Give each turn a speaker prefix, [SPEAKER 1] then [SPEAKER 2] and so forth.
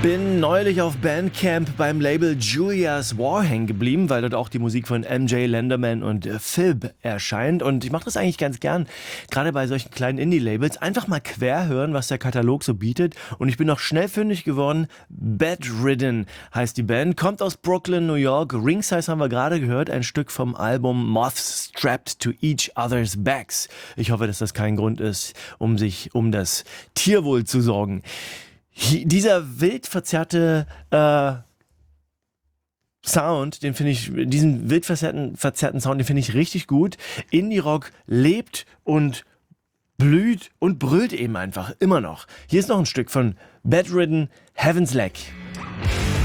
[SPEAKER 1] Bin neulich auf Bandcamp beim Label Julia's War hängen geblieben, weil dort auch die Musik von MJ Lenderman und Phib erscheint. Und ich mache das eigentlich ganz gern, gerade bei solchen kleinen Indie-Labels, einfach mal quer hören, was der Katalog so bietet. Und ich bin noch schnell fündig geworden. Bedridden heißt die Band, kommt aus Brooklyn, New York. Ringsize haben wir gerade gehört, ein Stück vom Album Moths Strapped to Each Other's Backs. Ich hoffe, dass das kein Grund ist, um sich um das Tierwohl zu sorgen. Dieser wild verzerrte Sound, diesen wild verzerrten Sound, den finde ich richtig gut. Indie-Rock lebt und blüht und brüllt eben einfach, immer noch. Hier ist noch ein Stück von Bedridden, Heaven's Lack.